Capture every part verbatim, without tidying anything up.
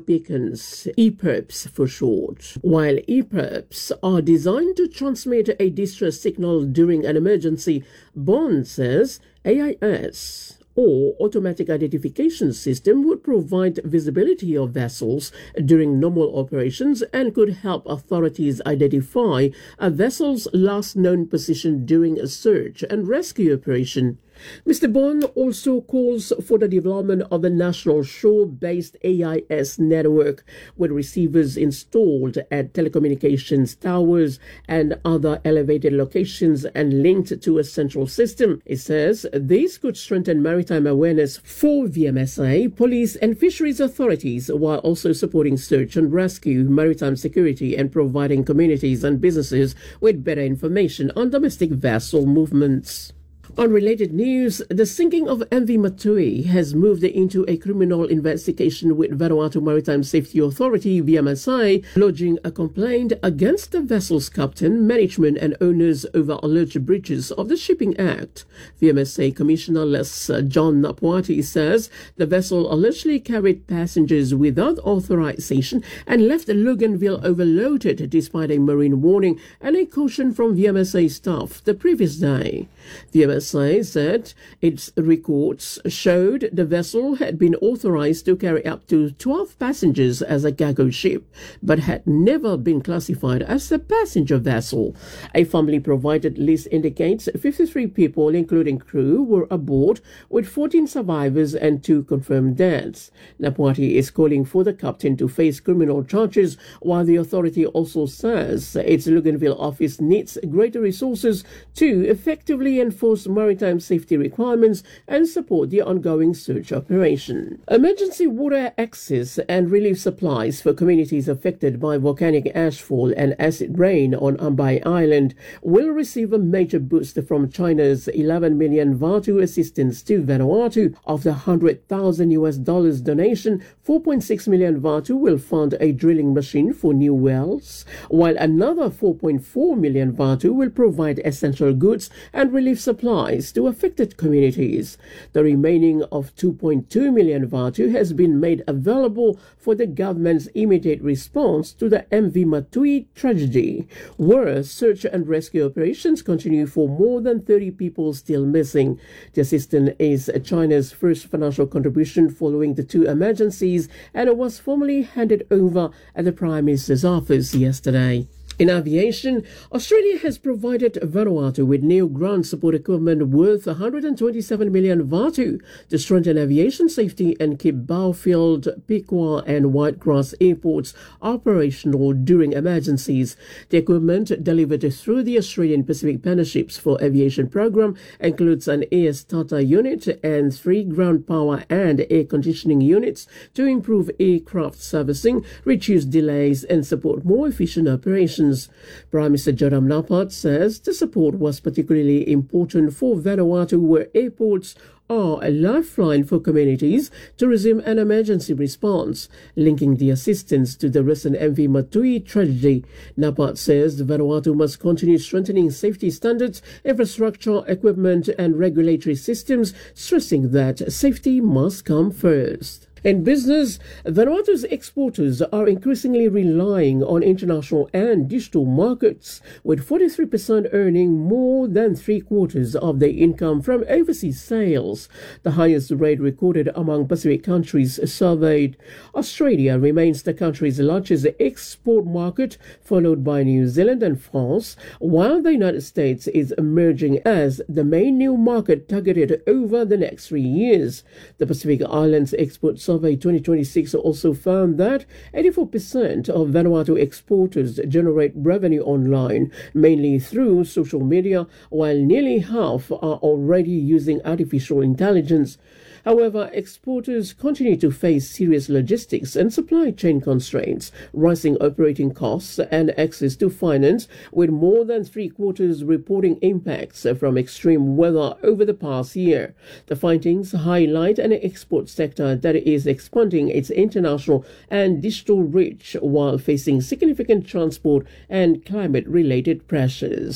beacons, E P I R Ps for short. While E P I R Ps are designed to transmit a distress signal during an emergency, Bond says A I S or automatic identification system would provide visibility of vessels during normal operations and could help authorities identify a vessel's last known position during a search and rescue operation. Mister Bond also calls for the development of a national shore-based A I S network with receivers installed at telecommunications towers and other elevated locations and linked to a central system. It says this could strengthen maritime awareness for V M S A, police and fisheries authorities while also supporting search and rescue, maritime security and providing communities and businesses with better information on domestic vessel movements. On related news, the sinking of M V Matui has moved into a criminal investigation with Vanuatu Maritime Safety Authority, V M S A, lodging a complaint against the vessel's captain, management and owners over alleged breaches of the Shipping Act. V M S A Commissioner Les John Napuati says the vessel allegedly carried passengers without authorization and left Luganville overloaded despite a marine warning and a caution from V M S A staff the previous day. V M S A said its records showed the vessel had been authorized to carry up to twelve passengers as a cargo ship, but had never been classified as a passenger vessel. A family-provided list indicates fifty-three people, including crew, were aboard, with fourteen survivors and two confirmed deaths. Napuati is calling for the captain to face criminal charges, while the authority also says its Luganville office needs greater resources to effectively enforce maritime safety requirements and support the ongoing search operation. Emergency water access and relief supplies for communities affected by volcanic ashfall and acid rain on Ambai Island will receive a major boost from China's eleven million Vaatu assistance to Vanuatu. Of the one hundred thousand U S dollars donation, four point six million Vaatu will fund a drilling machine for new wells, while another four point four million Vaatu will provide essential goods and relief supplies to affected communities. The remaining of two point two million Vaatu has been made available for the government's immediate response to the M V Matui tragedy, where search and rescue operations continue for more than thirty people still missing. The assistance is China's first financial contribution following the two emergencies, and it was formally handed over at the Prime Minister's office yesterday. In aviation, Australia has provided Vanuatu with new ground support equipment worth one hundred twenty-seven million Vaatu to strengthen aviation safety and keep Bowfield, Piqua and Whitegrass airports operational during emergencies. The equipment delivered through the Australian Pacific Partnerships for Aviation program includes an air starter unit and three ground power and air conditioning units to improve aircraft servicing, reduce delays and support more efficient operations. Prime Minister Joram Napat says the support was particularly important for Vanuatu, where airports are a lifeline for communities to resume an emergency response, linking the assistance to the recent M V Matui tragedy. Napat says Vanuatu must continue strengthening safety standards, infrastructure, equipment and regulatory systems, stressing that safety must come first. In business, Vanuatu's exporters are increasingly relying on international and digital markets, with forty-three percent earning more than three quarters of their income from overseas sales, the highest rate recorded among Pacific countries surveyed. Australia remains the country's largest export market, followed by New Zealand and France, while the United States is emerging as the main new market targeted over the next three years. The Pacific Islands export survey twenty twenty-six also found that eighty-four percent of Vanuatu exporters generate revenue online, mainly through social media, while nearly half are already using artificial intelligence. However, exporters continue to face serious logistics and supply chain constraints, rising operating costs and access to finance, with more than three quarters reporting impacts from extreme weather over the past year. The findings highlight an export sector that is expanding its international and digital reach while facing significant transport and climate-related pressures.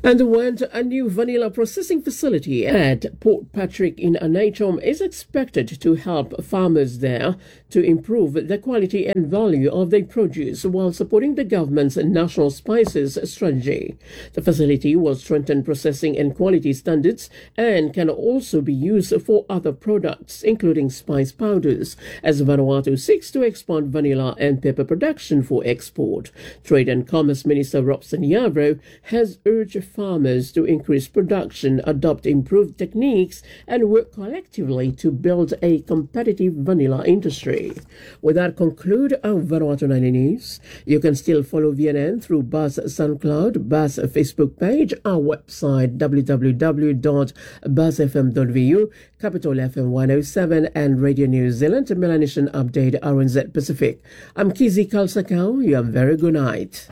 And the word a new vanilla processing facility at Port Patrick in Aneitom is expected to help farmers there to improve the quality and value of their produce while supporting the government's national spices strategy. The facility will strengthen processing and quality standards and can also be used for other products, including spice powders, as Vanuatu seeks to expand vanilla and pepper production for export. Trade and Commerce Minister Robson Yarbrough has urged farmers to increase production, adopt improved techniques, and work collectively to build a competitive vanilla industry. With that, conclude our Vanuatu ninety News. You can still follow V N N through Buzz SoundCloud, Buzz Facebook page, our website w w w dot buzz f m dot v u, Capital F M one oh seven, and Radio New Zealand Melanesian Update R N Z Pacific. I'm Kizi Kalsakau. You have a very good night.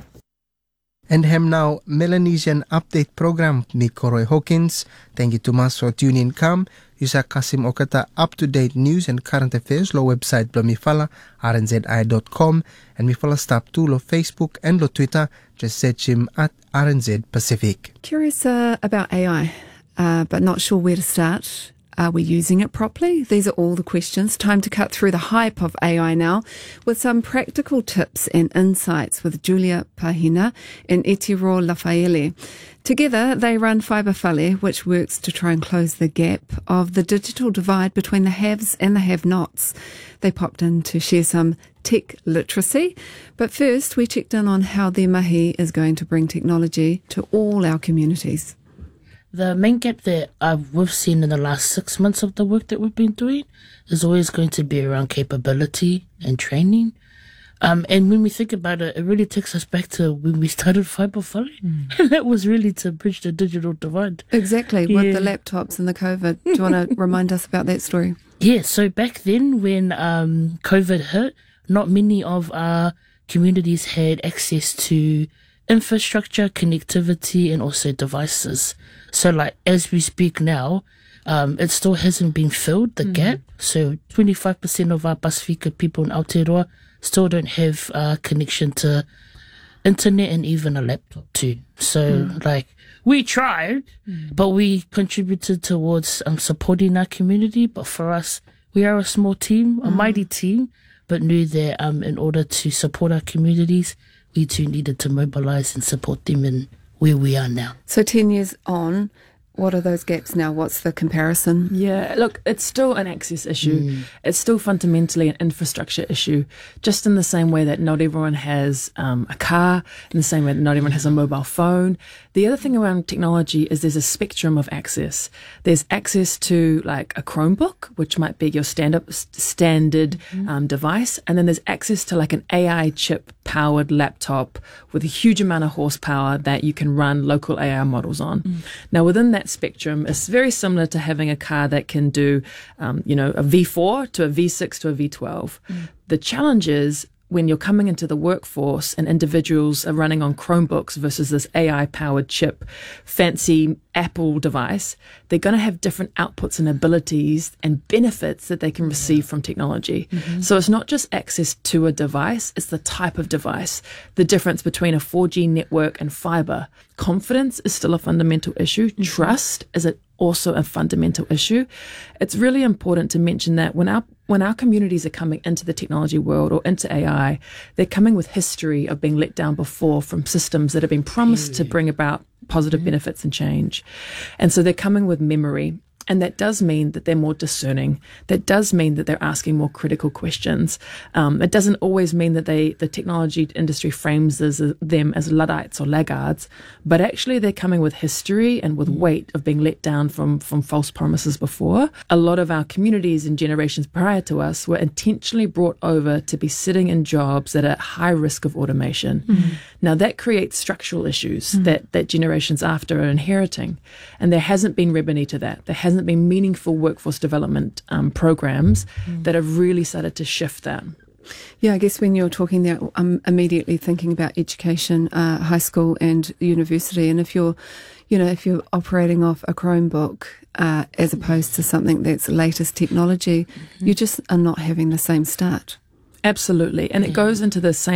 And hem now Melanesian Update program ni Koroy Hawkins. Thank you to mas for tuning in. Come, Yusa Kasim Okata up-to-date news and current affairs lo website blo mi fala r n z i dot com and mi fala stop to lo Facebook and lo Twitter. Just search him at R N Z Pacific. Curious uh, about A I, uh, but not sure where to start. Are we using it properly? These are all the questions. Time to cut through the hype of A I now with some practical tips and insights with Julia Pahina and Etiro Lafaele. Together, they run Fibre Fale, which works to try and close the gap of the digital divide between the haves and the have-nots. They popped in to share some tech literacy. But first, we checked in on how their mahi is going to bring technology to all our communities. The main gap that uh, we've seen in the last six months of the work that we've been doing is always going to be around capability and training. Um, and when we think about it, it really takes us back to when we started Fibre Fale. Mm. And that was really to bridge the digital divide. Exactly, yeah. with the laptops and the COVID. Do you want to remind us about that story? Yeah, so back then when um, COVID hit, not many of our communities had access to infrastructure, connectivity, and also devices. So like as we speak now, um, it still hasn't been filled, the mm. gap. So twenty-five percent of our Pasifika people in Aotearoa still don't have uh, connection to internet and even a laptop too. So mm. like we tried, mm. but we contributed towards um, supporting our community. But for us, we are a small team, a mm. mighty team, but knew that um, in order to support our communities, we too needed to mobilise and support them in where we are now. So ten years on, what are those gaps now? What's the comparison? Yeah, look, it's still an access issue. Mm. It's still fundamentally an infrastructure issue, just in the same way that not everyone has um, a car, in the same way that not everyone has a mobile phone. The other thing around technology is there's a spectrum of access. There's access to like a Chromebook, which might be your stand-up standard mm-hmm. um, device, and then there's access to like an A I chip-powered laptop with a huge amount of horsepower that you can run local A I models on. Mm. Now, within that spectrum, it's very similar to having a car that can do, um, you know, a V four to a V six to a V twelve. Mm. The challenge is when you're coming into the workforce and individuals are running on Chromebooks versus this A I-powered chip, fancy Apple device, they're going to have different outputs and abilities and benefits that they can receive from technology. Mm-hmm. So it's not just access to a device, it's the type of device, the difference between a four G network and fibre. Confidence is still a fundamental issue. Mm-hmm. Trust is a, also a fundamental issue. It's really important to mention that when our when our communities are coming into the technology world or into A I, they're coming with history of being let down before from systems that have been promised mm. to bring about positive mm. benefits and change. And so they're coming with memory. And that does mean that they're more discerning. That does mean that they're asking more critical questions. Um, it doesn't always mean that they, the technology industry frames as, uh, them as Luddites or laggards, but actually they're coming with history and with weight of being let down from, from false promises before. A lot of our communities and generations prior to us were intentionally brought over to be sitting in jobs that are at high risk of automation. Mm-hmm. Now that creates structural issues mm-hmm. that, that generations after are inheriting. And there hasn't been remedy to that. There hasn't been meaningful workforce development um, programs mm. that have really started to shift that. Yeah, I guess when you're talking there, I'm immediately thinking about education, uh, high school and university. And if you're, you know, if you're operating off a Chromebook uh, as opposed to something that's latest technology, mm-hmm. you just are not having the same start. Absolutely. And it goes into the same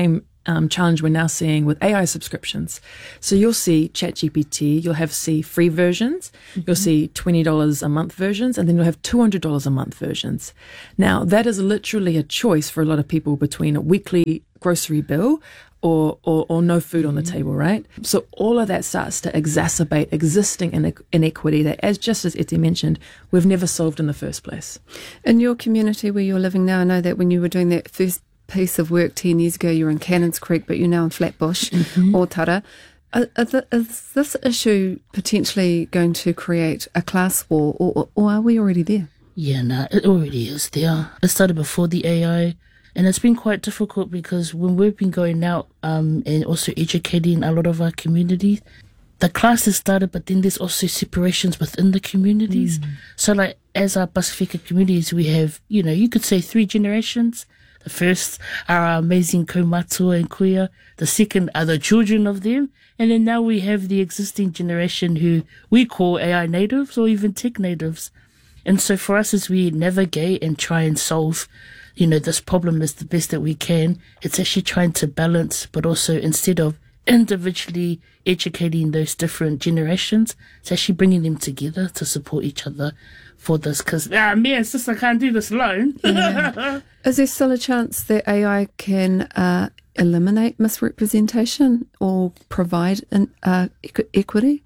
um, challenge we're now seeing with A I subscriptions. So you'll see ChatGPT, you'll have see free versions, mm-hmm. you'll see twenty dollars a month versions, and then you'll have two hundred dollars a month versions. Now, that is literally a choice for a lot of people between a weekly grocery bill or, or, or no food on the table, right? So all of that starts to exacerbate existing ine- inequity that, as just as Eti mentioned, we've never solved in the first place. In your community where you're living now, I know that when you were doing that first piece of work ten years ago, you were in Cannons Creek, but you're now in Flatbush, mm-hmm. or Tara. Are, are the, is this issue potentially going to create a class war, or, or are we already there? Yeah, no, nah, it already is there. It started before the A I. And it's been quite difficult because when we've been going out um, and also educating a lot of our communities, the classes started, but then there's also separations within the communities. Mm. So like as our Pasifika communities, we have, you know, you could say three generations. The first are our amazing Kaumatua and Kuia. The second are the children of them. And then now we have the existing generation who we call A I natives or even tech natives. And so for us, as we navigate and try and solve, you know, this problem is the best that we can, it's actually trying to balance, but also instead of individually educating those different generations, it's actually bringing them together to support each other for this. Because ah, me and sister can't do this alone. Yeah. Is there still a chance that A I can uh, eliminate misrepresentation or provide an, uh, equ- equity?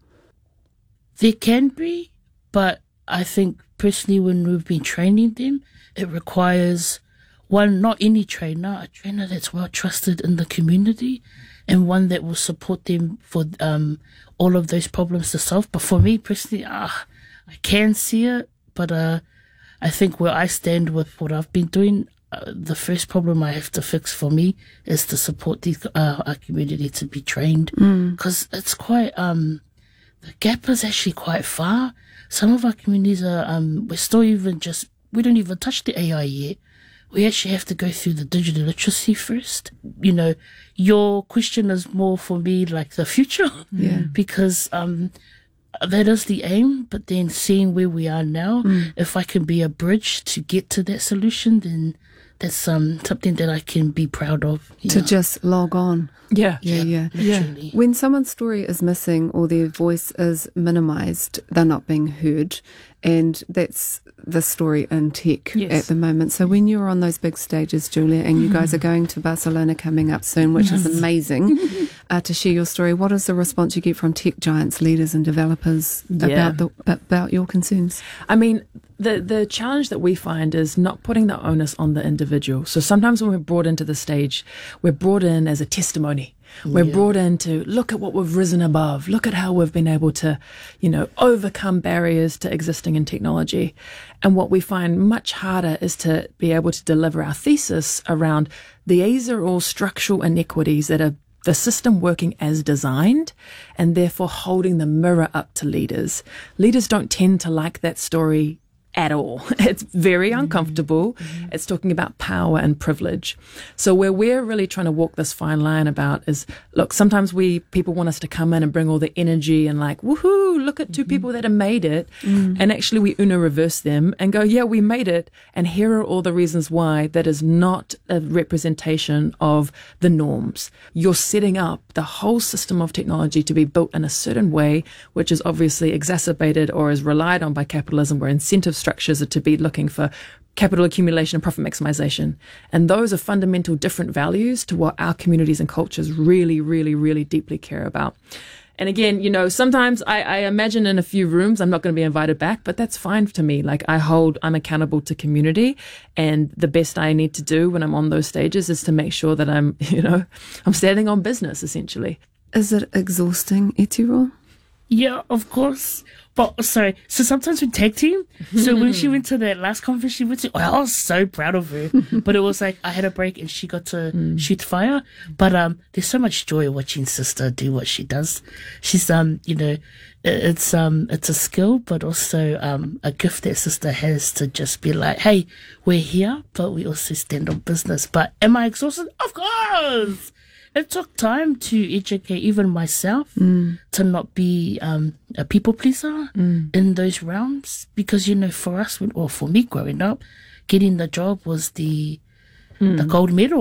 There can be, but I think personally when we've been training them, it requires one, not any trainer, a trainer that's well trusted in the community and one that will support them for um, all of those problems to solve. But for me personally, ah, I can see it, but uh, I think where I stand with what I've been doing, uh, the first problem I have to fix for me is to support the, uh, our community to be trained, because mm. it's quite, um, the gap is actually quite far. Some of our communities are, um, we're still even just, we don't even touch the A I yet. We actually have to go through the digital literacy first. You know, your question is more for me like the future. Yeah. Because um, that is the aim, but then seeing where we are now, mm. if I can be a bridge to get to that solution, then that's um, something that I can be proud of. To know. just log on. Yeah. Yeah, yeah. Literally. Yeah. When someone's story is missing or their voice is minimised, they're not being heard. And that's the story in tech yes. at the moment. So when you're on those big stages, Julia, and you guys are going to Barcelona coming up soon, which yes. is amazing, uh, to share your story, what is the response you get from tech giants, leaders and developers yeah. about the, about your concerns? I mean, the the challenge that we find is not putting the onus on the individual. So sometimes when we're brought into the stage, we're brought in as a testimony. We're yeah. brought in to look at what we've risen above. Look at how we've been able to, you know, overcome barriers to existing in technology. And what we find much harder is to be able to deliver our thesis around these are all structural inequities that are the system working as designed and therefore holding the mirror up to leaders. Leaders don't tend to like that story at all. It's very uncomfortable. Mm-hmm. It's talking about power and privilege. So where we're really trying to walk this fine line about is, look, sometimes we people want us to come in and bring all the energy and like, woohoo, look at two mm-hmm. people that have made it. Mm-hmm. And actually we Una reverse them and go, yeah, we made it. And here are all the reasons why that is not a representation of the norms. You're setting up the whole system of technology to be built in a certain way, which is obviously exacerbated or is relied on by capitalism, where incentives structures are to be looking for capital accumulation and profit maximization. And those are fundamental different values to what our communities and cultures really, really, really deeply care about. And again, you know, sometimes I, I imagine in a few rooms I'm not going to be invited back, but that's fine to me. Like I hold, I'm accountable to community, and the best I need to do when I'm on those stages is to make sure that I'm, you know, I'm standing on business essentially. Is it exhausting, Etiro? Yeah, of course. But sorry, so sometimes we tag team. So when she went to that last conference she went to, oh, I was so proud of her. But it was like I had a break and she got to mm. shoot fire. But um, there's so much joy watching sister do what she does. She's um, you know, it's um, it's a skill, but also um, a gift that sister has to just be like, hey, we're here, but we also stand on business. But am I exhausted? Of course. It took time to educate even myself mm. to not be um, a people pleaser mm. in those realms. Because, you know, for us, or for me growing up, getting the job was the mm. the gold medal.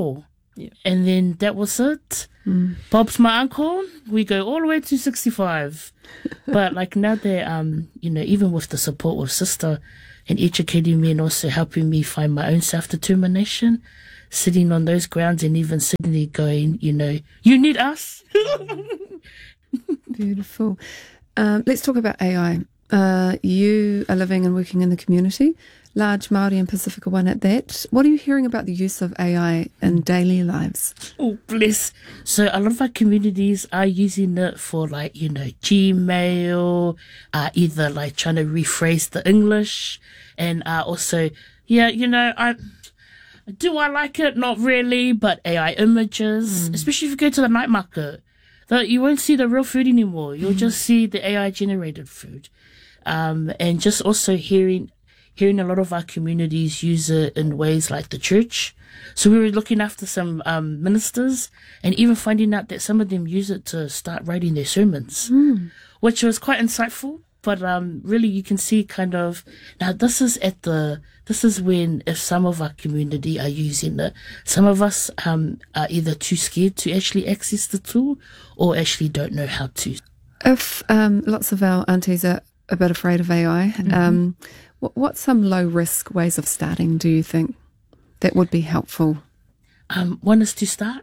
Yeah. And then that was it. Mm. Bob's my uncle. We go all the way to sixty-five. But like now they're, um, you know, even with the support of sister and educating me and also helping me find my own self-determination, sitting on those grounds and even sitting there going, you know, you need us. Beautiful. Um, let's talk about A I. Uh, you are living and working in the community, large Māori and Pacifica one at that. What are you hearing about the use of A I in daily lives? Oh, bless. So a lot of our communities are using it for like, you know, Gmail, uh, either like trying to rephrase the English and uh, also, yeah, you know, I... Do I like it? Not really, but A I images, mm. especially if you go to the night market, that you won't see the real food anymore. You'll mm. just see the A I generated food. Um, and just also hearing, hearing a lot of our communities use it in ways like the church. So we were looking after some, um, ministers and even finding out that some of them use it to start writing their sermons, mm. which was quite insightful. But um, really, you can see kind of now. This is at the. This is when if some of our community are using it, some of us um are either too scared to actually access the tool, or actually don't know how to. If um, lots of our aunties are a bit afraid of A I, mm-hmm. um, what, what's some low risk ways of starting? Do you think that would be helpful? Um, one is to start.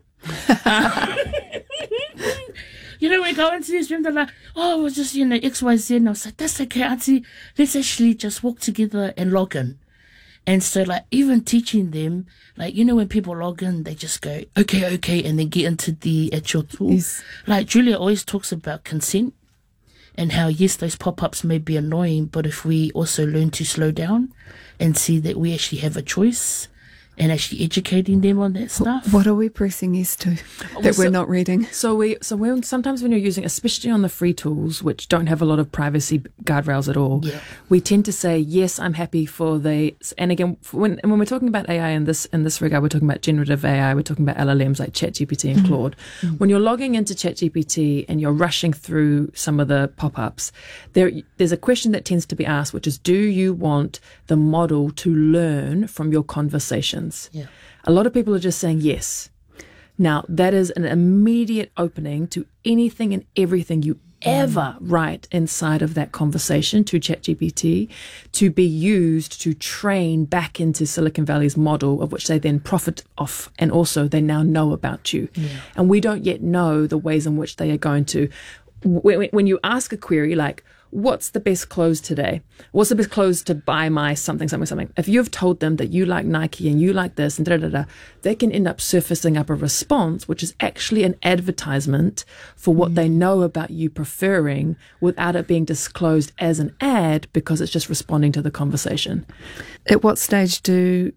You know, we go into this room, they're like, oh, we'll just, you know, X, Y, Z. And I was like, that's okay, auntie. Let's actually just walk together and log in. And so, like, even teaching them, like, you know, when people log in, they just go, okay, okay, and then get into the actual tool. Yes. Like, Julia always talks about consent and how, yes, those pop-ups may be annoying, but if we also learn to slow down and see that we actually have a choice, and actually educating them on that stuff. What are we pressing yes to that well, so, we're not reading? So we, so when sometimes when you're using, especially on the free tools, which don't have a lot of privacy guardrails at all, yeah. we tend to say yes, I'm happy for the. And again, when when we're talking about A I in this in this regard, we're talking about generative A I. We're talking about L L Ms like ChatGPT and Claude. Mm-hmm. When you're logging into ChatGPT and you're rushing through some of the pop-ups, there there's a question that tends to be asked, which is, do you want the model to learn from your conversation? Yeah. A lot of people are just saying yes. Now, that is an immediate opening to anything and everything you ever mm. write inside of that conversation to ChatGPT to be used to train back into Silicon Valley's model, of which they then profit off, and also they now know about you. Yeah. And we don't yet know the ways in which they are going to. When, when you ask a query like, what's the best clothes today? What's the best clothes to buy my something, something, something? If you've told them that you like Nike and you like this and da da da, they can end up surfacing up a response, which is actually an advertisement for what mm. they know about you preferring without it being disclosed as an ad because it's just responding to the conversation. At what stage do,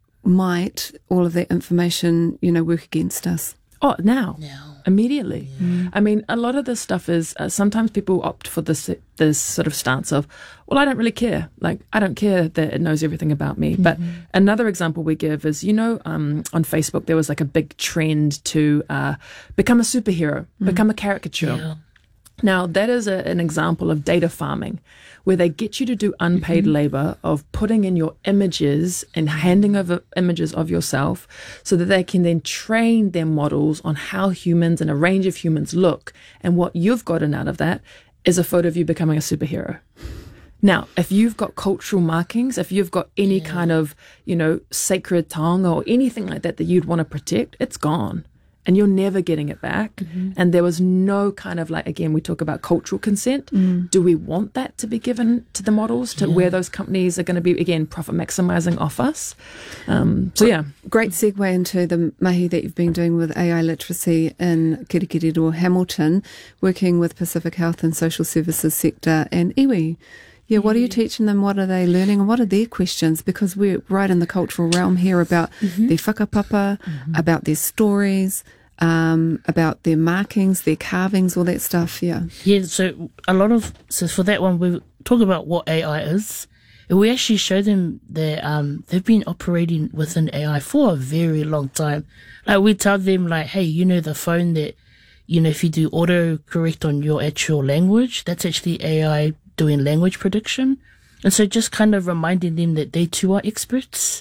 might all of that information, you know, work against us? Oh, now. Now. Immediately. Yeah. I mean, a lot of this stuff is, uh, sometimes people opt for this this sort of stance of, well, I don't really care. Like, I don't care that it knows everything about me. Mm-hmm. But another example we give is, you know, um, on Facebook, there was like a big trend to uh, become a superhero, mm-hmm. become a caricature. Yeah. Now, that is a, an example of data farming, where they get you to do unpaid mm-hmm. labor of putting in your images and handing over images of yourself so that they can then train their models on how humans and a range of humans look. And what you've gotten out of that is a photo of you becoming a superhero. Now, if you've got cultural markings, if you've got any yeah. kind of, you know, sacred tongue or anything like that that you'd want to protect, it's gone. And you're never getting it back. Mm-hmm. And there was no kind of like, again, we talk about cultural consent. Mm. Do we want that to be given to the models, to yeah. where those companies are going to be, again, profit maximizing off us? Um, so, yeah. Great segue into the mahi that you've been doing with A I literacy in Kirikiriroa, Hamilton, working with Pacific Health and Social Services sector and iwi. Yeah, what are you teaching them? What are they learning? And what are their questions? Because we're right in the cultural realm here about mm-hmm. their whakapapa, mm-hmm. about their stories, um, about their markings, their carvings, all that stuff, yeah. Yeah, so a lot of, so for that one, we talk about what A I is. And we actually show them that um, they've been operating within A I for a very long time. Like, we tell them, like, hey, you know the phone that, you know, if you do autocorrect on your actual language, that's actually A I doing language prediction. And so just kind of reminding them that they too are experts.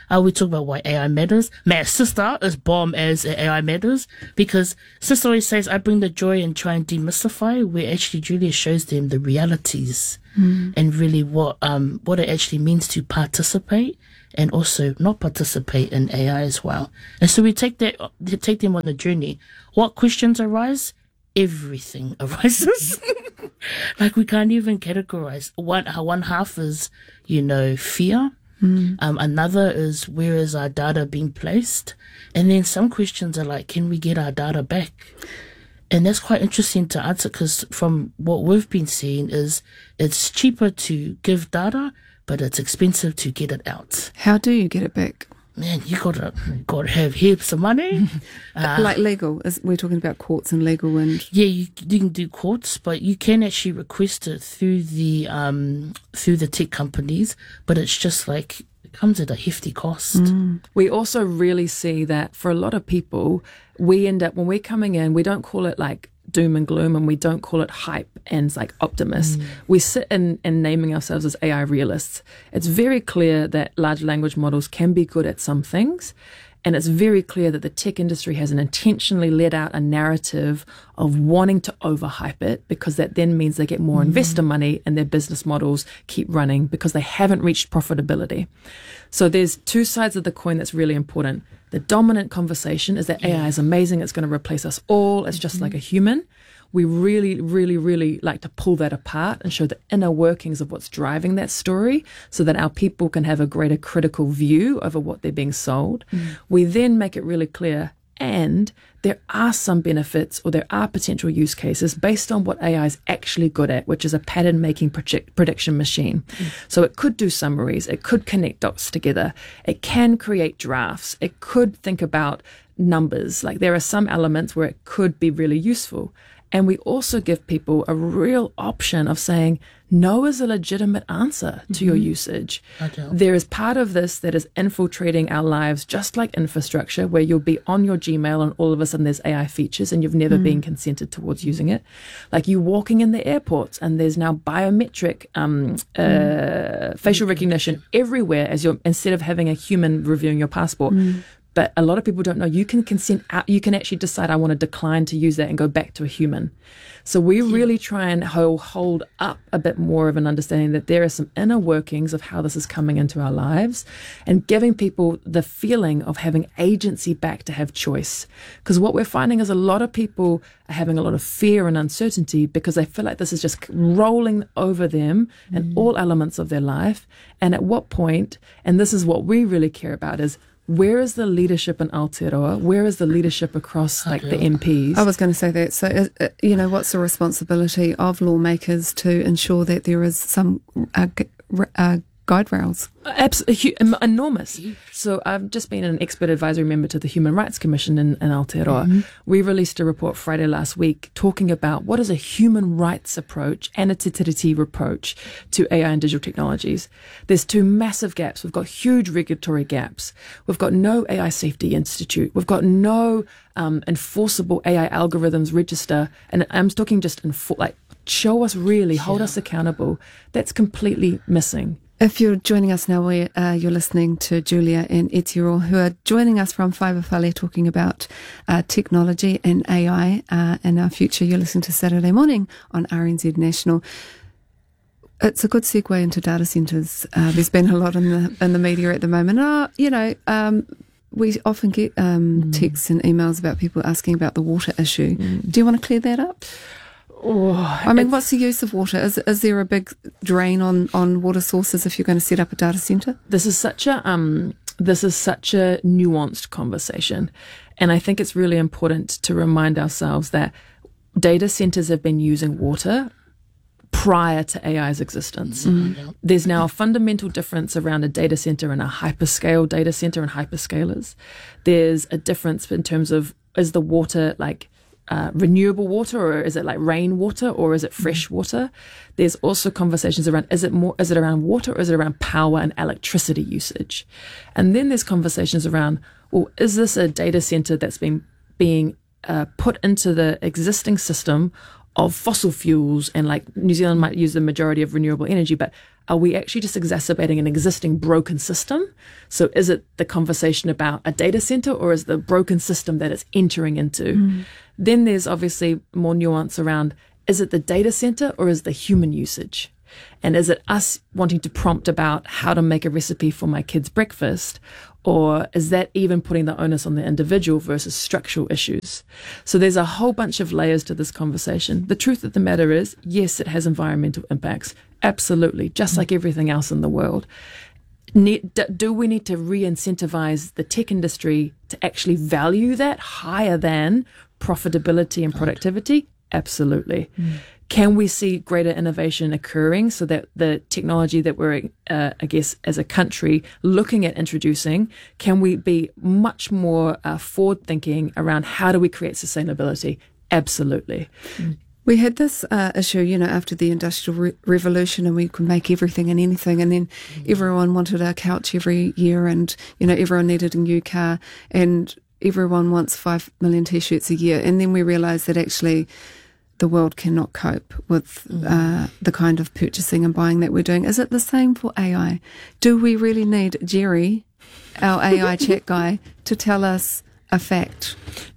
Uh, we talk about why A I matters. My sister is bomb as A I matters because sister always says, I bring the joy and try and demystify, where actually Julia shows them the realities mm. and really what um what it actually means to participate and also not participate in A I as well. And so we take that take them on the journey. What questions arise? Everything arises. Like we can't even categorize. One one half is, you know, fear. Mm. Um, another is where is our data being placed? And then some questions are like, can we get our data back? And that's quite interesting to answer because from what we've been seeing is it's cheaper to give data, but it's expensive to get it out. How do you get it back? Man, you gotta gotta have heaps of money. Uh, like legal, is, we're talking about courts and legal and yeah, you, you can do courts, but you can actually request it through the um through the tech companies. But it's just like it comes at a hefty cost. Mm. We also really see that for a lot of people, we end up when we're coming in, we don't call it like doom and gloom, and we don't call it hype and like optimists. Mm. We sit in, in naming ourselves as A I realists. It's very clear that large language models can be good at some things, and it's very clear that the tech industry has an intentionally let out a narrative of wanting to overhype it because that then means they get more mm. investor money and their business models keep running because they haven't reached profitability. So there's two sides of the coin that's really important. The dominant conversation is that yeah. A I is amazing. It's going to replace us all. It's just mm-hmm. like a human. We really, really, really like to pull that apart and show the inner workings of what's driving that story so that our people can have a greater critical view over what they're being sold. Mm. We then make it really clear, and there are some benefits or there are potential use cases based on what A I is actually good at, which is a pattern-making project, prediction machine. Mm. So it could do summaries. It could connect dots together. It can create drafts. It could think about numbers. Like there are some elements where it could be really useful. And we also give people a real option of saying, no is a legitimate answer to mm-hmm. your usage. There is part of this that is infiltrating our lives, just like infrastructure, where you'll be on your Gmail and all of a sudden there's A I features and you've never mm. been consented towards using it. Like you walking in the airports and there's now biometric um, uh, mm. facial recognition everywhere as you're, instead of having a human reviewing your passport. Mm. But a lot of people don't know you can consent out, you can actually decide I want to decline to use that and go back to a human. So we yeah. really try and hold, hold up a bit more of an understanding that there are some inner workings of how this is coming into our lives and giving people the feeling of having agency back to have choice. Because what we're finding is a lot of people are having a lot of fear and uncertainty because they feel like this is just rolling over them mm. in all elements of their life. And at what point, and this is what we really care about, is where is the leadership in Aotearoa? Where is the leadership across like the M Ps? I was going to say that. So, uh, you know, what's the responsibility of lawmakers to ensure that there is some uh, g- uh, guide rails? Absolutely enormous. So I've just been an expert advisory member to the Human Rights Commission in, in Aotearoa. Mm-hmm. We released a report Friday last week talking about what is a human rights approach and a Te Tiriti approach to A I and digital technologies. There's two massive gaps. We've got huge regulatory gaps. We've got no A I Safety Institute. We've got no um, enforceable A I algorithms register. And I'm talking just enfor- like show us really, hold yeah. us accountable. That's completely missing. If you're joining us now, we, uh, you're listening to Julia and Etiaro, who are joining us from Whaiwhawhale talking about uh, technology and A I uh, and our future. You're listening to Saturday Morning on R N Z National. It's a good segue into data centres. Uh, there's been a lot in the in the media at the moment. Uh, you know, um, we often get um, mm. texts and emails about people asking about the water issue. Mm. Do you want to clear that up? Oh, I mean, what's the use of water? Is is there a big drain on, on water sources if you're going to set up a data centre? This is such a um, this is such a nuanced conversation, and I think it's really important to remind ourselves that data centres have been using water prior to A I's existence. Mm-hmm. There's now a fundamental difference around a data centre and a hyperscale data centre and hyperscalers. There's a difference in terms of, is the water like Uh, renewable water, or is it like rainwater, or is it fresh water? There's also conversations around, is it more, is it around water, or is it around power and electricity usage? And then there's conversations around, well, is this a data center that's been being uh, put into the existing system of fossil fuels, and like New Zealand might use the majority of renewable energy, but are we actually just exacerbating an existing broken system? So is it the conversation about a data center, or is the broken system that it's entering into? Mm. Then there's obviously more nuance around, is it the data center or is the human usage? And is it us wanting to prompt about how to make a recipe for my kid's breakfast? Or is that even putting the onus on the individual versus structural issues? So there's a whole bunch of layers to this conversation. The truth of the matter is, yes, it has environmental impacts. Absolutely. Just like everything else in the world. Do we need to re-incentivize the tech industry to actually value that higher than profitability and productivity? Absolutely. Mm. Can we see greater innovation occurring so that the technology that we're, uh, I guess, as a country looking at introducing, can we be much more uh, forward-thinking around how do we create sustainability? Absolutely. Mm. We had this uh, issue, you know, after the Industrial Re- Revolution, and we could make everything and anything, and then mm. everyone wanted a couch every year, and, you know, everyone needed a new car, and everyone wants five million T-shirts a year. And then we realised that actually the world cannot cope with uh, the kind of purchasing and buying that we're doing. Is it the same for A I? Do we really need Jerry, our A I chat guy, to tell us a fact?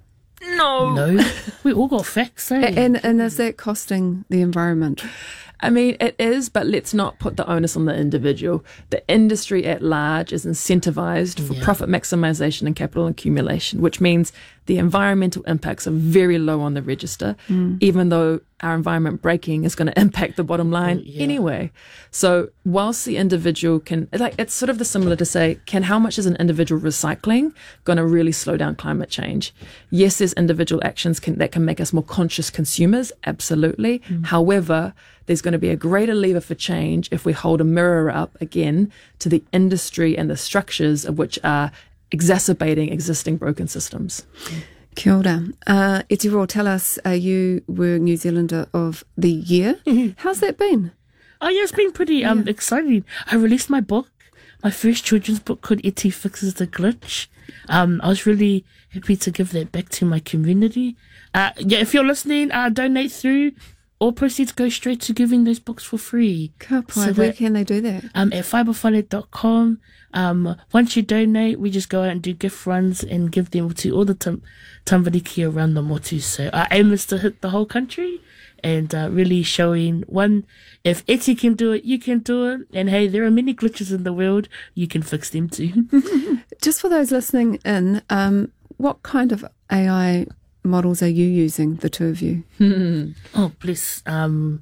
No. No. We all got facts, eh? And, and is that costing the environment? I mean, it is, but let's not put the onus on the individual. The industry at large is incentivized for yeah. profit maximization and capital accumulation, which means the environmental impacts are very low on the register, mm. even though our environment breaking is going to impact the bottom line oh, yeah. anyway. So whilst the individual can, like, it's sort of the similar to say, can how much is an individual recycling going to really slow down climate change? Yes, there's individual actions can, that can make us more conscious consumers, absolutely. Mm. However, there's going to be a greater lever for change if we hold a mirror up again to the industry and the structures of which are exacerbating existing broken systems. Kia ora. Uh, Iti Roa, tell us, uh, you were New Zealander of the Year. Mm-hmm. How's that been? Oh, yeah, it's been pretty um yeah. exciting. I released my book, my first children's book called Iti Fixes the Glitch. Um, I was really happy to give that back to my community. Uh, yeah, if you're listening, uh, donate through. All proceeds go straight to giving those books for free. So where that, can they do that? Um, at fibre whare dot com. Um, once you donate, we just go out and do gift runs and give them to all the tam- tambariki around the motu. So our aim is to hit the whole country and uh, really showing, one, if Eti can do it, you can do it. And hey, there are many glitches in the world. You can fix them too. Just for those listening in, um, what kind of A I models are you using, the two of you? Oh, bless. Um,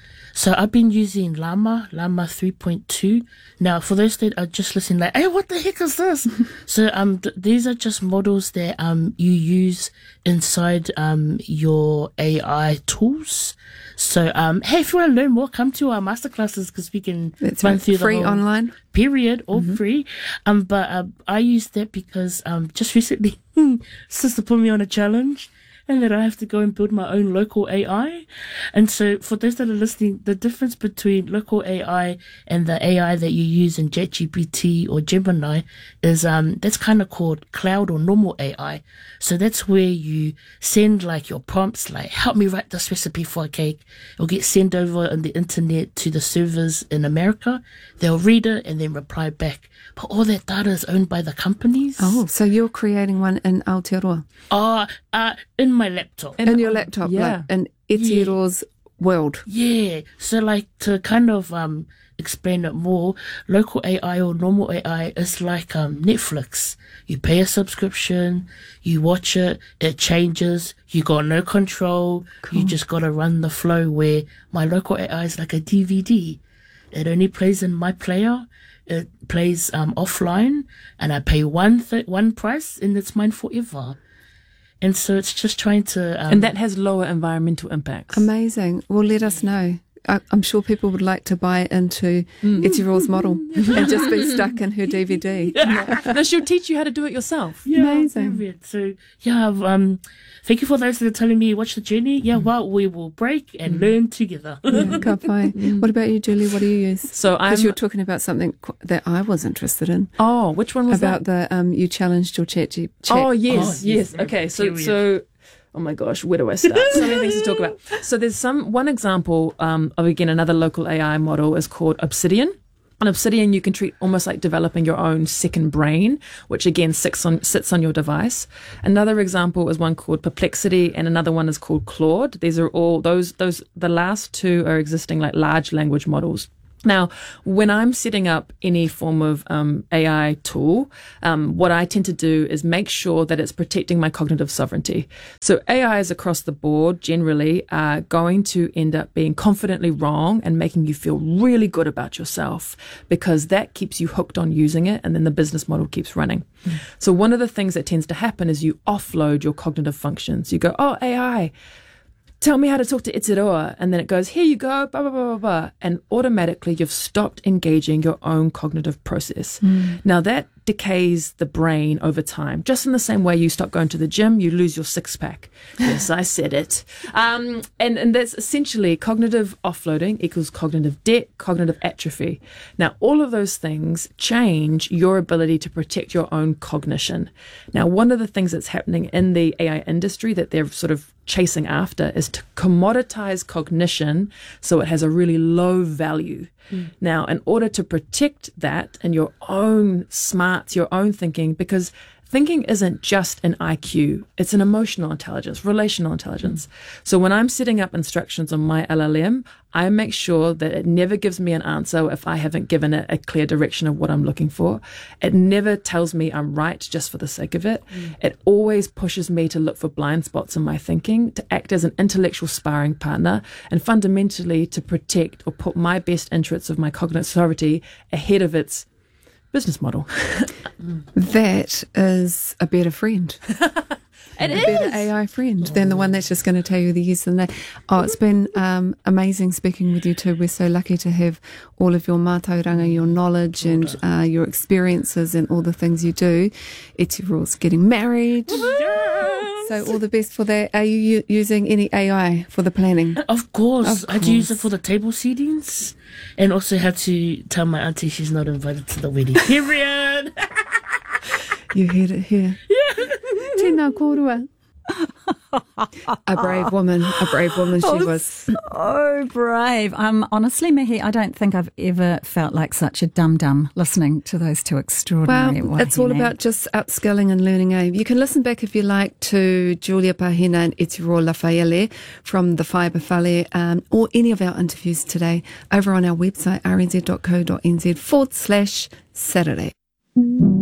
so I've been using Llama, Llama three point two. Now, for those that are just listening, like, hey, what the heck is this? so um, th- these are just models that um you use inside um your A I tools. So um, hey, if you want to learn more, come to our masterclasses because we can That's run right. through free the whole online period, all mm-hmm. free. Um, but uh, I use that because um, just recently, sister put me on a challenge. And that I have to go and build my own local A I. And so for those that are listening, the difference between local A I and the A I that you use in ChatGPT or Gemini is um that's kind of called cloud or normal A I. So that's where you send like your prompts, like, help me write this recipe for a cake. It'll get sent over on the internet to the servers in America. They'll read it and then reply back. But all that data is owned by the companies. Oh, so you're creating one in Aotearoa? Oh, uh, in my laptop. In, in your laptop, yeah. like in Etiroa's yeah. world. Yeah. So like to kind of um explain it more, local A I or normal A I is like um Netflix. You pay a subscription, you watch it, it changes, you got no control, cool. You just gotta run the flow, where my local A I is like a D V D. It only plays in my player. It plays um offline, and I pay one th- one price, and it's mine forever. And so it's just trying to... Um, and that has lower environmental impacts. Amazing. Well, let us know. I, I'm sure people would like to buy into mm. Etiroa's model and just be stuck in her D V D. No, she'll teach you how to do it yourself. Yeah, amazing. So, yeah, um, thank you for those that are telling me watch the journey. Yeah, mm. well, we will break and mm. learn together. Yeah, ka pai. Mm. What about you, Julie? What do you use? So I'm... Because you were talking about something that I was interested in. Oh, which one was about that? About the, um, you challenged your chat. G- chat. Oh, yes, oh, yes. yes. Okay, so, so Oh my gosh, where do I start? So many things to talk about. So there's some one example um, of, again, another local A I model is called Obsidian. On Obsidian, you can treat almost like developing your own second brain, which again sits on, sits on your device. Another example is one called Perplexity, and another one is called Claude. These are all those, those, the last two are existing like large language models. Now, when I'm setting up any form of um, A I tool, um, what I tend to do is make sure that it's protecting my cognitive sovereignty. So A Is across the board generally are going to end up being confidently wrong and making you feel really good about yourself, because that keeps you hooked on using it, and then the business model keeps running. Mm. So one of the things that tends to happen is you offload your cognitive functions. You go, oh, A I, tell me how to talk to Itiroa. And then it goes, here you go, blah, blah, blah, blah, blah. And automatically you've stopped engaging your own cognitive process. Mm. Now that decays the brain over time. Just in the same way you stop going to the gym, you lose your six pack. Yes, I said it. Um, and, and that's essentially cognitive offloading equals cognitive debt, cognitive atrophy. Now, all of those things change your ability to protect your own cognition. Now, one of the things that's happening in the A I industry that they're sort of chasing after is to commoditize cognition so it has a really low value. Mm. Now, in order to protect that and your own smarts, your own thinking, because thinking isn't just an I Q, it's an emotional intelligence, relational intelligence. Mm. So when I'm setting up instructions on my L L M, I make sure that it never gives me an answer if I haven't given it a clear direction of what I'm looking for. It never tells me I'm right just for the sake of it. Mm. It always pushes me to look for blind spots in my thinking, to act as an intellectual sparring partner, and fundamentally to protect or put my best interests of my cognitive sovereignty ahead of its business model. That is a better friend. It a is. better A I friend than the one that's just going to tell you the yes and no. Oh, it's been um, amazing speaking with you too. We're so lucky to have all of your mātauranga, your knowledge and uh, your experiences and all the things you do. Itiroa's getting married. Yes. So all the best for that. Are you u- using any A I for the planning? Of course. Of I had to use it for the table seatings, and also had to tell my auntie she's not invited to the wedding. Period. You heard it here. Yeah. Tēnā kōrua. A brave woman, a brave woman she oh, was. So brave. Um, honestly, Mihi, I don't think I've ever felt like such a dum-dum listening to those two extraordinary Well, it's all wahine. about just upskilling and learning. Eh? You can listen back if you like to Julia Pahina and Itiroa Lafaele from the Fibre Whale, um, or any of our interviews today over on our website, r n z dot co dot n z forward slash Saturday.